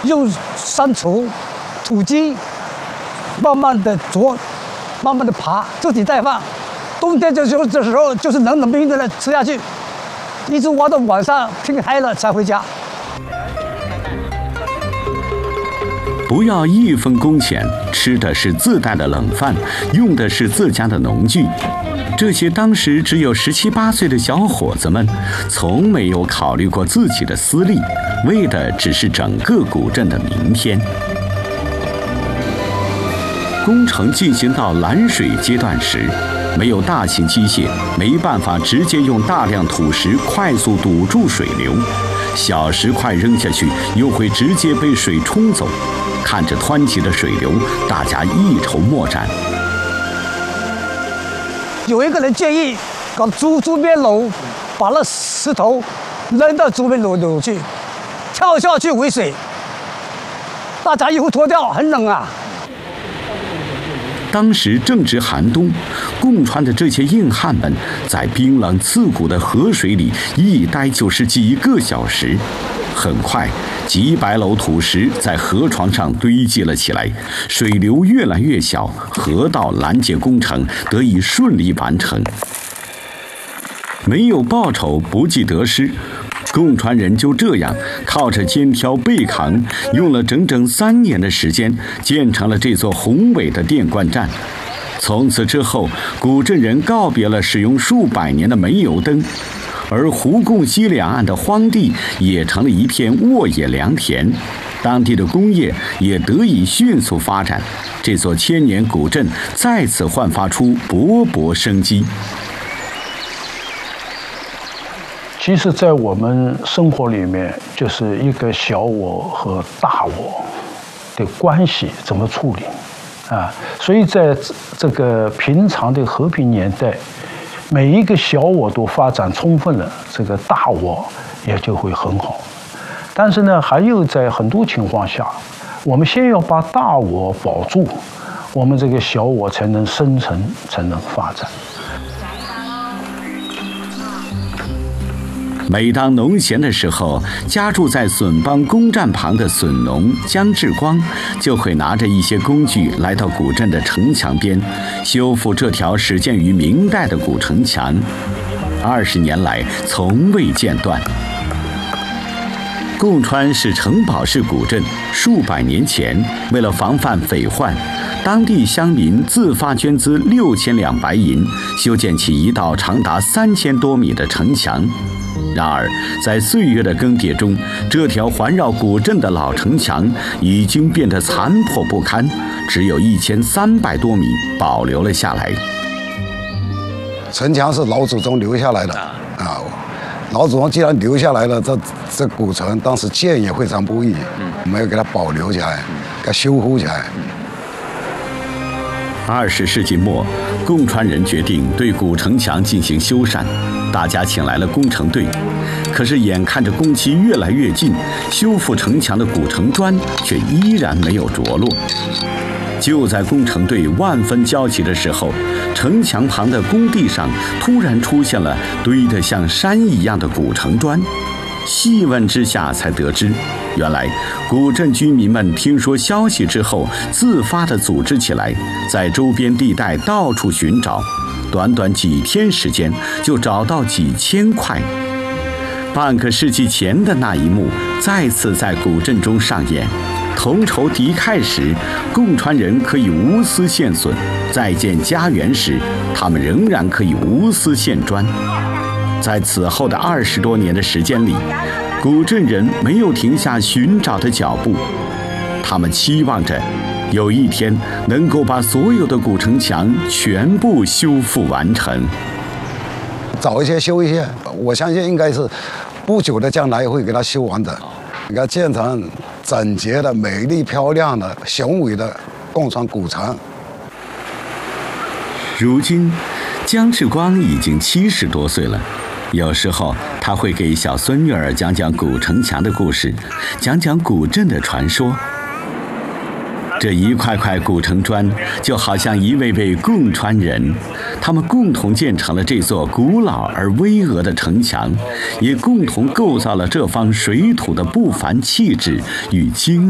用山锄、土机，慢慢的啄，慢慢的爬，自己带饭。冬天这时候就是冷冷冰冰的吃下去，一直挖到晚上天黑了才回家。 不要1分工钱，吃的是自带的冷饭，用的是自家的农具。这些当时只有17、18岁的小伙子们，从没有考虑过自己的私利，为的只是整个古镇的明天。工程进行到拦水阶段时，没有大型机械，没办法直接用大量土石快速堵住水流，小石块扔下去又会直接被水冲走。看着湍急的水流，大家一筹莫展。 有一个人建议搞竹编篓，把那石头扔到竹编篓去，跳下去围水。大家衣服脱掉，很冷啊。 当时正值寒冬，共川的这些硬汉们在冰冷刺骨的河水里一待就是几个小时。很快，几百篓土石在河床上堆积了起来，水流越来越小，河道拦截工程得以顺利完成。没有报酬，不计得失。共川人就这样靠着肩挑背扛，用了整整3年的时间，建成了这座宏伟的电灌站。从此之后，古镇人告别了使用数百年的煤油灯，而湖共西两岸的荒地也成了一片沃野良田，当地的工业也得以迅速发展，这座千年古镇再次焕发出勃勃生机。 其实，在我们生活里面，就是一个小我和大我的关系怎么处理啊？所以在这个平常的和平年代，每一个小我都发展充分了，这个大我也就会很好。但是呢，还有在很多情况下，我们先要把大我保住，我们这个小我才能生存，才能发展。 每当农闲的时候，家住在笋帮公站旁的笋农姜志光就会拿着一些工具来到古镇的城墙边，修复这条始建于明代的古城墙，20年来从未间断。共川是城堡式古镇，数百年前为了防范匪患，当地乡民自发捐资6000两白银，修建起一道长达3000多米的城墙。然而，在岁月的更迭中，这条环绕古镇的老城墙已经变得残破不堪，只有1300多米保留了下来。 城墙是老祖宗留下来的啊，老祖宗既然留下来了，这古城当时建也非常不易，我们要给它保留起来，给它修复起来。 20世纪末，共川人决定对古城墙进行修缮，大家请来了工程队。可是眼看着工期越来越近，修复城墙的古城砖却依然没有着落。就在工程队万分焦急的时候，城墙旁的工地上突然出现了堆得像山一样的古城砖。细问之下才得知，原来古镇居民们听说消息之后，自发地组织起来，在周边地带到处寻找，短短几天时间就找到几千块。半个世纪前的那一幕再次在古镇中上演。同仇敌忾时，共川人可以无私献笋；再建家园时，他们仍然可以无私献砖。在此后的20多年的时间里，古镇人没有停下寻找的脚步，他们期望着有一天能够把所有的古城墙全部修复完成。 早一些修一些，我相信应该是不久的将来会给它修完的，给它建成整洁的、美丽漂亮的、雄伟的共川古城。 如今，姜志光已经70多岁了。有时候他会给小孙女儿讲讲古城墙的故事，讲讲古镇的传说。这一块块古城砖就好像一位位共川人，他们共同建成了这座古老而巍峨的城墙，也共同构造了这方水土的不凡气质与精